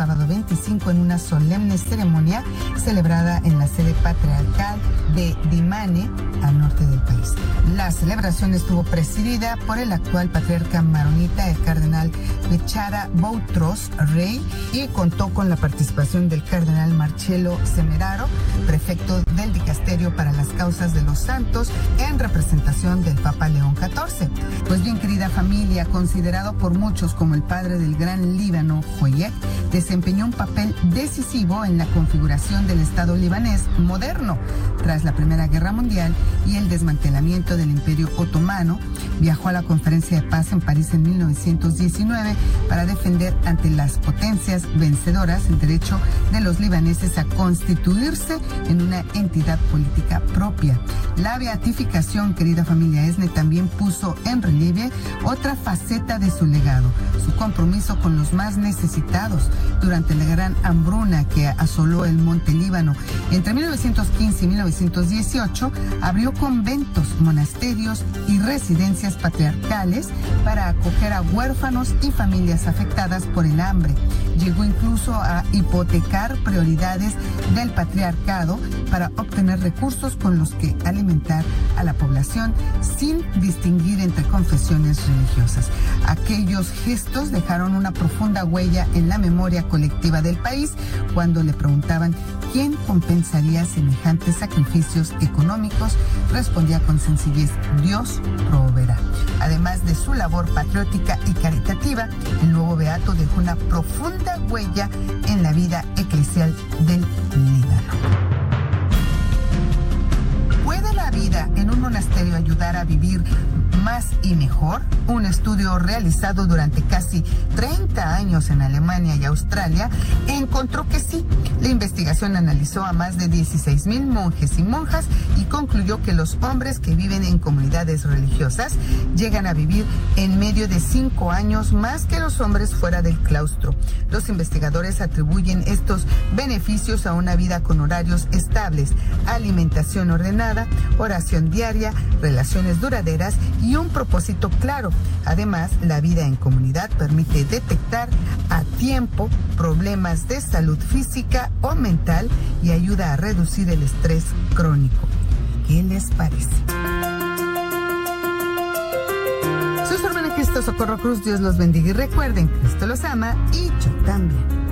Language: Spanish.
sábado 25 en una solemne ceremonia celebrada en la sede patriarcal de Dimane, al norte del país. La celebración estuvo presidida por el actual patriarca maronita, el cardenal Bechara Boutros Rey, y contó con la participación del cardenal Marcello Semeraro, prefecto del Dicasterio para las Causas de los Santos, en representación del Papa León XIV. Pues bien, querida familia, considerado por muchos como el padre del Gran Líbano, Joyet desempeñó un papel decisivo en la configuración del Estado libanés moderno. Tras la Primera Guerra Mundial y el desmantelamiento del Imperio Otomano, viajó a la Conferencia de Paz en París en 1919 para defender ante las potencias vencedoras el derecho de los libaneses a constituirse en una entidad política propia. La beatificación, querida familia ESNE, también puso en relieve otra faceta de su legado, su compromiso con los más necesitados durante la gran hambruna que asoló el Monte Líbano. Entre 1915 y 1918 abrió conventos, monasterios y residencias patriarcales para acoger a huérfanos y familias afectadas por el hambre. Llegó incluso a hipotecar prioridades del patriarcado para obtener recursos con los que alimentar a la población sin distinguir entre confesiones religiosas. Aquellos gestos dejaron una profunda huella en la memoria colectiva del país. Cuando le preguntaban quién compensaría semejantes sacrificios económicos, respondía con sencillez: Dios proveerá. Además de su labor patriótica y caritativa, el nuevo beato dejó una profunda huella en la vida eclesial del Líbano. ¿Puede la vida en un monasterio ayudar a vivir más y mejor? Un estudio realizado durante casi 30 años en Alemania y Australia encontró que sí. La investigación analizó a más de 16,000 monjes y monjas y concluyó que los hombres que viven en comunidades religiosas llegan a vivir en medio de 5 años más que los hombres fuera del claustro. Los investigadores atribuyen estos beneficios a una vida con horarios estables, alimentación ordenada, oración diaria, relaciones duraderas y un propósito claro. Además, la vida en comunidad permite detectar a tiempo problemas de salud física o mental y ayuda a reducir el estrés crónico. ¿Qué les parece? Soy su hermana Cristo Socorro Cruz. Dios los bendiga y recuerden, Cristo los ama y yo también.